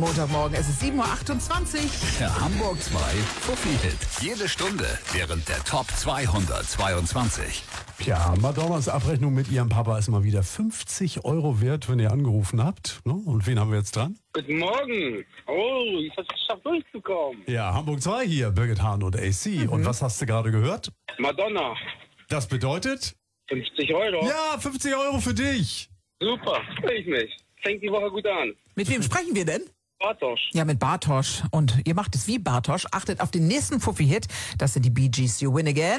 Montagmorgen, es ist 7.28 Uhr. Der Hamburg 2 Fuffi-Hit. Jede Stunde während der Top 222. Ja, Madonnas Abrechnung mit ihrem Papa ist mal wieder 50 Euro wert, wenn ihr angerufen habt. Und wen haben wir jetzt dran? Guten Morgen. Oh, ich hab's geschafft durchzukommen. Ja, Hamburg 2 hier, Birgit Hahn und AC. Und was hast du gerade gehört? Madonna. Das bedeutet? 50 Euro. Ja, 50 Euro für dich. Super, freue ich mich. Fängt die Woche gut an. Mit wem sprechen wir denn? Bartosz. Ja, mit Bartosz. Und ihr macht es wie Bartosz. Achtet auf den nächsten Fuffi-Hit. Das sind die Bee Gees, You Win Again.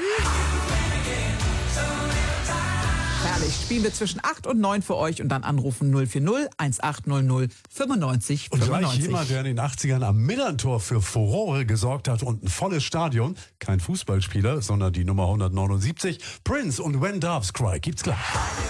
Herrlich. Spielen wir zwischen 8 und 9 für euch und dann anrufen 040 1800 95 95. Und gleich jemand, der in den 80ern am Millerntor für Furore gesorgt hat und ein volles Stadion. Kein Fußballspieler, sondern die Nummer 179. Prince und When Doves Cry. Gibt's gleich.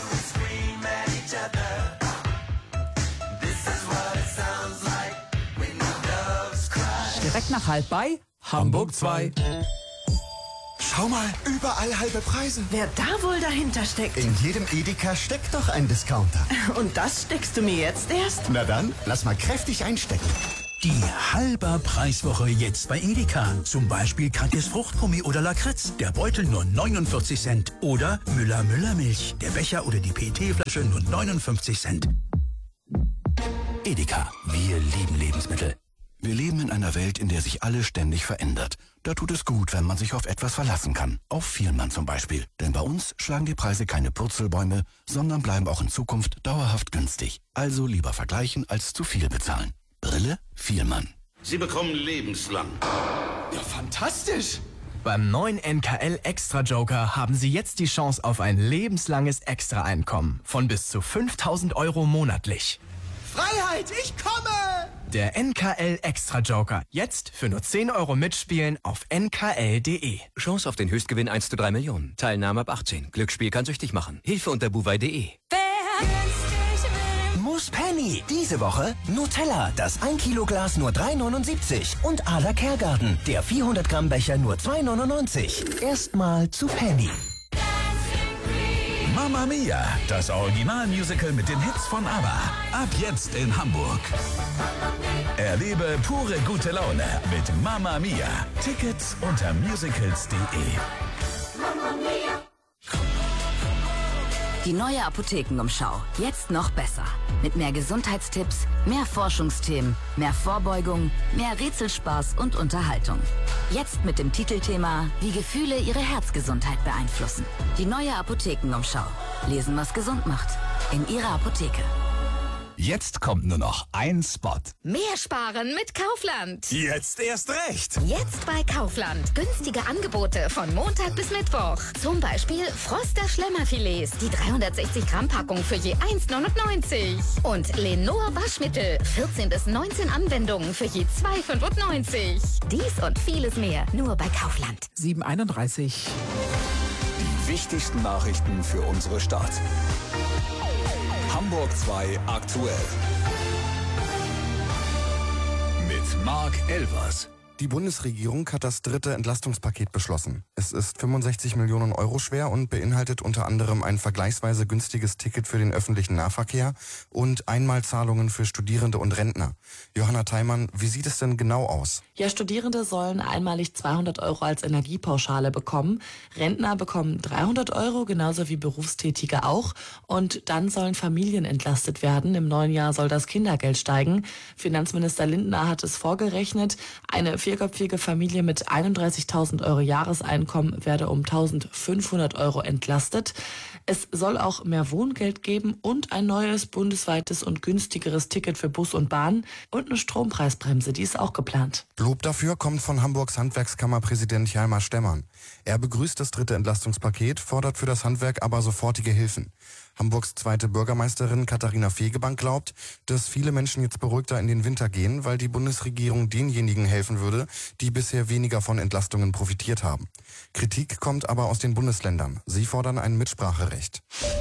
Direkt nach halb bei Hamburg 2. Schau mal, überall halbe Preise. Wer da wohl dahinter steckt? In jedem Edeka steckt doch ein Discounter. Und das steckst du mir jetzt erst? Na dann, lass mal kräftig einstecken. Die halber Preiswoche jetzt bei Edeka. Zum Beispiel Katjes Fruchtgummi oder Lakritz. Der Beutel nur 49 Cent. Oder Müller-Milch. Der Becher oder die PET-Flasche nur 59 Cent. Edeka, wir lieben Lebensmittel. Wir leben in einer Welt, in der sich alles ständig verändert. Da tut es gut, wenn man sich auf etwas verlassen kann. Auf Vielmann zum Beispiel. Denn bei uns schlagen die Preise keine Purzelbäume, sondern bleiben auch in Zukunft dauerhaft günstig. Also lieber vergleichen, als zu viel bezahlen. Brille Vielmann. Sie bekommen lebenslang. Ja, fantastisch. Beim neuen NKL Extra Joker haben Sie jetzt die Chance auf ein lebenslanges Extra-Einkommen von bis zu 5.000 Euro monatlich. Freiheit, ich komme! Der NKL Extra Joker. Jetzt für nur 10 Euro mitspielen auf nkl.de. Chance auf den Höchstgewinn 1:3 Millionen. Teilnahme ab 18. Glücksspiel kann süchtig machen. Hilfe unter buwei.de. Muss Penny. Diese Woche Nutella, das 1 Kilo Glas nur 3,79. Und Ala Kergarten, der 400 Gramm Becher nur 2,99. Erstmal zu Penny. Mamma Mia, das Originalmusical mit den Hits von ABBA. Ab jetzt in Hamburg. Erlebe pure gute Laune mit Mamma Mia. Tickets unter musicals.de. Die neue Apothekenumschau. Jetzt noch besser. Mit mehr Gesundheitstipps, mehr Forschungsthemen, mehr Vorbeugung, mehr Rätselspaß und Unterhaltung. Jetzt mit dem Titelthema Wie Gefühle ihre Herzgesundheit beeinflussen. Die neue Apothekenumschau. Lesen, was gesund macht. In Ihrer Apotheke. Jetzt kommt nur noch ein Spot. Mehr sparen mit Kaufland. Jetzt erst recht. Jetzt bei Kaufland. Günstige Angebote von Montag bis Mittwoch. Zum Beispiel Froster Schlemmerfilets. Die 360 Gramm Packung für je 1,99. Und Lenor Waschmittel. 14 bis 19 Anwendungen für je 2,95. Dies und vieles mehr nur bei Kaufland. 7.31 Die wichtigsten Nachrichten für unsere Stadt. Hamburg 2 aktuell. Mit Marc Elvers. Die Bundesregierung hat das 3. Entlastungspaket beschlossen. Es ist 65 Millionen Euro schwer und beinhaltet unter anderem ein vergleichsweise günstiges Ticket für den öffentlichen Nahverkehr und Einmalzahlungen für Studierende und Rentner. Johanna Theimann, wie sieht es denn genau aus? Ja, Studierende sollen einmalig 200 Euro als Energiepauschale bekommen. Rentner bekommen 300 Euro, genauso wie Berufstätige auch. Und dann sollen Familien entlastet werden. Im neuen Jahr soll das Kindergeld steigen. Finanzminister Lindner hat es vorgerechnet. Eine vierköpfige Familie mit 31.000 Euro Jahreseinkommen werde um 1.500 Euro entlastet. Es soll auch mehr Wohngeld geben und ein neues bundesweites und günstigeres Ticket für Bus und Bahn und eine Strompreisbremse, die ist auch geplant. Lob dafür kommt von Hamburgs Handwerkskammerpräsident Hjalmar Stemmern. Er begrüßt das 3. Entlastungspaket, fordert für das Handwerk aber sofortige Hilfen. Hamburgs zweite Bürgermeisterin Katharina Fegebank glaubt, dass viele Menschen jetzt beruhigter in den Winter gehen, weil die Bundesregierung denjenigen helfen würde, die bisher weniger von Entlastungen profitiert haben. Kritik kommt aber aus den Bundesländern. Sie fordern ein Mitspracherecht.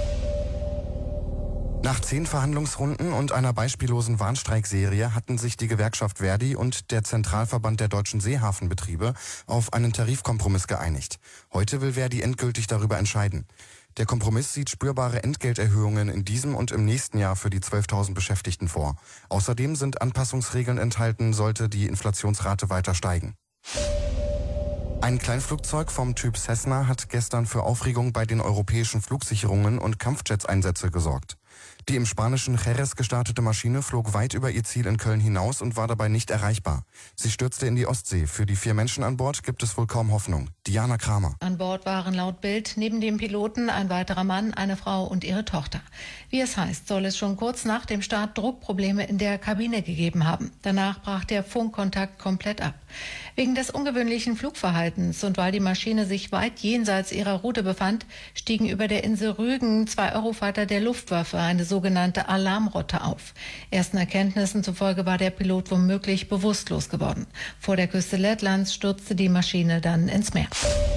Nach 10 Verhandlungsrunden und einer beispiellosen Warnstreikserie hatten sich die Gewerkschaft Verdi und der Zentralverband der deutschen Seehafenbetriebe auf einen Tarifkompromiss geeinigt. Heute will Verdi endgültig darüber entscheiden. Der Kompromiss sieht spürbare Entgelterhöhungen in diesem und im nächsten Jahr für die 12.000 Beschäftigten vor. Außerdem sind Anpassungsregeln enthalten, sollte die Inflationsrate weiter steigen. Ein Kleinflugzeug vom Typ Cessna hat gestern für Aufregung bei den europäischen Flugsicherungen und Kampfjets-Einsätze gesorgt. Die im spanischen Jerez gestartete Maschine flog weit über ihr Ziel in Köln hinaus und war dabei nicht erreichbar. Sie stürzte in die Ostsee. Für die 4 Menschen an Bord gibt es wohl kaum Hoffnung. Diana Kramer. An Bord waren laut Bild neben dem Piloten ein weiterer Mann, eine Frau und ihre Tochter. Wie es heißt, soll es schon kurz nach dem Start Druckprobleme in der Kabine gegeben haben. Danach brach der Funkkontakt komplett ab. Wegen des ungewöhnlichen Flugverhaltens und weil die Maschine sich weit jenseits ihrer Route befand, stiegen über der Insel Rügen 2 Eurofighter der Luftwaffe, eine sogenannte Alarmrotte, auf. Ersten Erkenntnissen zufolge war der Pilot womöglich bewusstlos geworden. Vor der Küste Lettlands stürzte die Maschine dann ins Meer.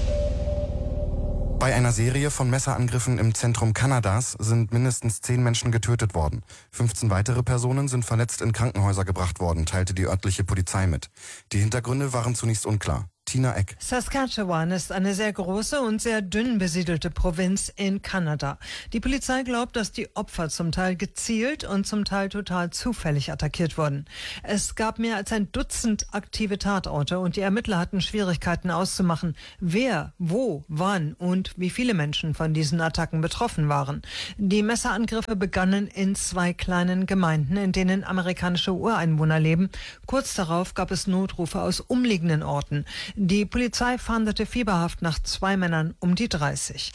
Bei einer Serie von Messerangriffen im Zentrum Kanadas sind mindestens 10 Menschen getötet worden. 15 weitere Personen sind verletzt in Krankenhäuser gebracht worden, teilte die örtliche Polizei mit. Die Hintergründe waren zunächst unklar. Tina Eck. Saskatchewan ist eine sehr große und sehr dünn besiedelte Provinz in Kanada. Die Polizei glaubt, dass die Opfer zum Teil gezielt und zum Teil total zufällig attackiert wurden. Es gab mehr als ein Dutzend aktive Tatorte und die Ermittler hatten Schwierigkeiten auszumachen, wer, wo, wann und wie viele Menschen von diesen Attacken betroffen waren. Die Messerangriffe begannen in 2 kleinen Gemeinden, in denen amerikanische Ureinwohner leben. Kurz darauf gab es Notrufe aus umliegenden Orten. Die Polizei fahndete fieberhaft nach 2 Männern um die 30.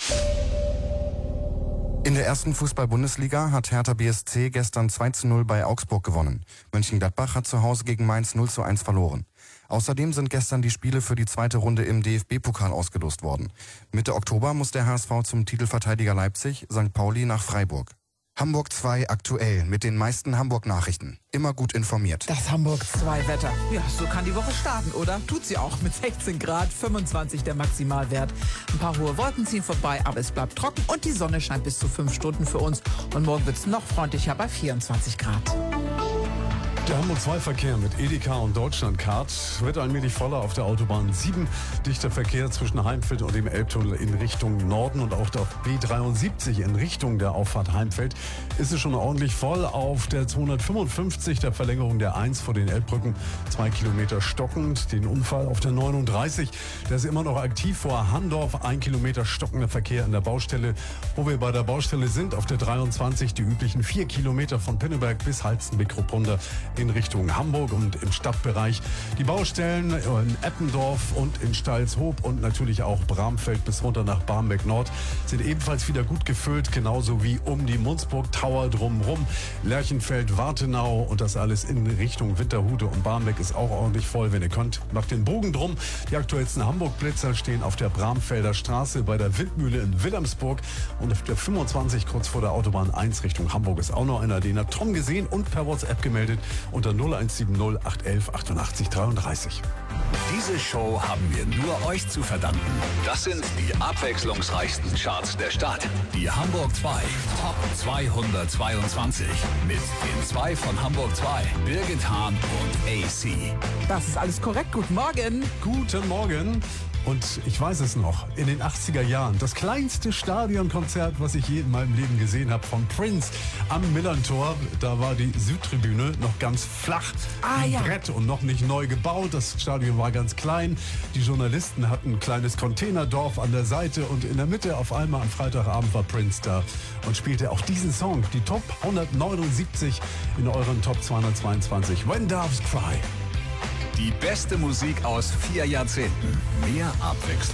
In der ersten Fußball-Bundesliga hat Hertha BSC gestern 2:0 bei Augsburg gewonnen. Mönchengladbach hat zu Hause gegen Mainz 0:1 verloren. Außerdem sind gestern die Spiele für die zweite Runde im DFB-Pokal ausgelost worden. Mitte Oktober muss der HSV zum Titelverteidiger Leipzig, St. Pauli nach Freiburg. Hamburg 2 aktuell mit den meisten Hamburg-Nachrichten. Immer gut informiert. Das Hamburg 2 Wetter. Ja, so kann die Woche starten, oder? Tut sie auch mit 16 Grad, 25 der Maximalwert. Ein paar hohe Wolken ziehen vorbei, aber es bleibt trocken und die Sonne scheint bis zu 5 Stunden für uns. Und morgen wird es noch freundlicher bei 24 Grad. Der Hamburg-2-Verkehr mit Edeka und Deutschlandcard wird allmählich voller auf der Autobahn 7. Dichter Verkehr zwischen Heimfeld und dem Elbtunnel in Richtung Norden und auch auf B73 in Richtung der Auffahrt Heimfeld ist es schon ordentlich voll. Auf der 255, der Verlängerung der 1 vor den Elbbrücken, 2 Kilometer stockend. Den Unfall auf der 39, der ist immer noch aktiv vor Handorf, 1 Kilometer stockender Verkehr an der Baustelle. Wo wir bei der Baustelle sind, auf der 23 die üblichen 4 Kilometer von Pinneberg bis Halstenbeck-Runter in Richtung Hamburg und im Stadtbereich. Die Baustellen in Eppendorf und in Stalshoop und natürlich auch Bramfeld bis runter nach Barmbek Nord sind ebenfalls wieder gut gefüllt, genauso wie um die Munzburg Tower drumherum. Lerchenfeld, Wartenau und das alles in Richtung Winterhude und Barmbek ist auch ordentlich voll, wenn ihr könnt. Macht den Bogen drum. Die aktuellsten Hamburg-Blitzer stehen auf der Bramfelder Straße bei der Windmühle in Wilhelmsburg und auf der 25 kurz vor der Autobahn 1 Richtung Hamburg ist auch noch einer. Den hat Tom gesehen und per WhatsApp gemeldet unter 0170 811 88 33. Diese Show haben wir nur euch zu verdanken. Das sind die abwechslungsreichsten Charts der Stadt. Die Hamburg 2 Top 222 mit den 2 von Hamburg 2, Birgit Hahn und AC. Das ist alles korrekt. Guten Morgen. Guten Morgen. Und ich weiß es noch, in den 80er Jahren, das kleinste Stadionkonzert, was ich je in meinem Leben gesehen habe, von Prince am Millerntor. Da war die Südtribüne noch ganz flach, ein Brett und noch nicht neu gebaut. Das Stadion war ganz klein. Die Journalisten hatten ein kleines Containerdorf an der Seite und in der Mitte auf einmal am Freitagabend war Prince da und spielte auch diesen Song, die Top 179 in euren Top 222. When Doves Cry. Die beste Musik aus 4 Jahrzehnten. Mehr Abwechslung.